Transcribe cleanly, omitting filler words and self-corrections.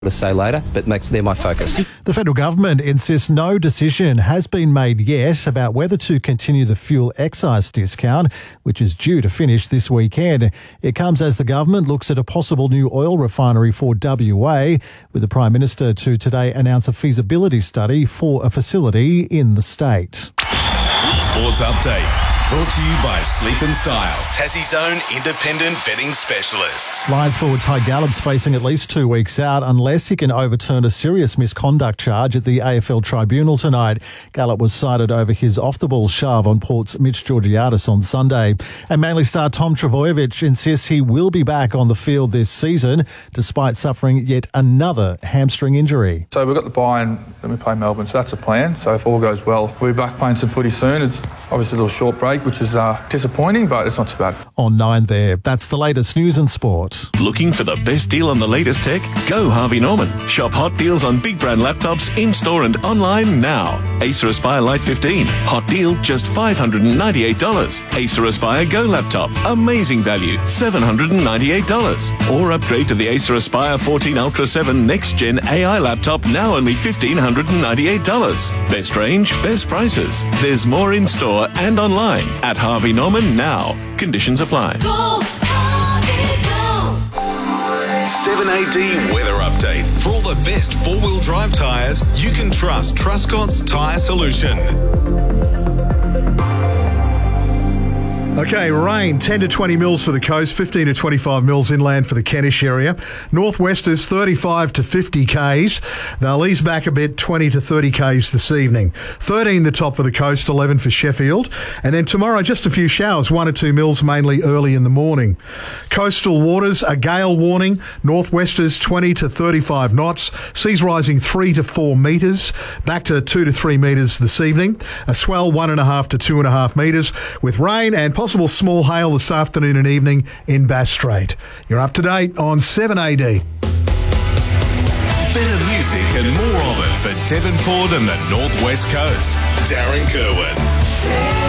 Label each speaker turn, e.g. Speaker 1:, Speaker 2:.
Speaker 1: to say later, but they're my focus.
Speaker 2: The federal government insists no decision has been made yet about whether to continue the fuel excise discount, which is due to finish this weekend. It comes as the government looks at a possible new oil refinery for WA, with the Prime Minister to today announce a feasibility study for a facility in the state.
Speaker 3: Sports Update. Brought to you by Sleep and Style, Tassie's own independent betting specialists.
Speaker 2: Lions forward Ty Gallop's facing at least 2 weeks out unless he can overturn a serious misconduct charge at the AFL Tribunal tonight. Gallop was cited over his off-the-ball shove on Port's Mitch Georgiadis on Sunday. And Manly star Tom Trbojevic insists he will be back on the field this season despite suffering yet another hamstring injury.
Speaker 4: So we've got the bye and then we play Melbourne, so that's the plan. So if all goes well, we'll be back playing some footy soon. It's obviously a little short break, which is disappointing, but it's not too bad.
Speaker 2: On 9 there, that's the latest news and sport.
Speaker 5: Looking for the best deal on the latest tech? Go Harvey Norman. Shop hot deals on big brand laptops in-store and online now. Acer Aspire Lite 15. Hot deal, just $598. Acer Aspire Go laptop. Amazing value, $798. Or upgrade to the Acer Aspire 14 Ultra 7 Next Gen AI laptop, now only $1,598. Best range, best prices. There's more in-store and online at Harvey Norman now. Conditions apply.
Speaker 6: Go, Harvey, go.
Speaker 3: 7AD Weather Update. For all the best four-wheel drive tyres, you can trust Truscott's Tyre Solution.
Speaker 7: Okay, rain, 10 to 20 mils for the coast, 15 to 25 mils inland for the Kentish area. Northwesters, 35 to 50 Ks. They'll ease back a bit, 20 to 30 Ks this evening. 13 the top for the coast, 11 for Sheffield. And then tomorrow, just a few showers, 1 or 2 mils, mainly early in the morning. Coastal waters, a gale warning. Northwesters, 20 to 35 knots. Seas rising 3 to 4 metres. Back to 2 to 3 metres this evening. A swell 1.5 to 2.5 metres with rain and possible small hail this afternoon and evening in Bass Strait. You're up to date on 7AD.
Speaker 3: Better music and more of it for Devonport and the Northwest Coast. Darren Kerwin.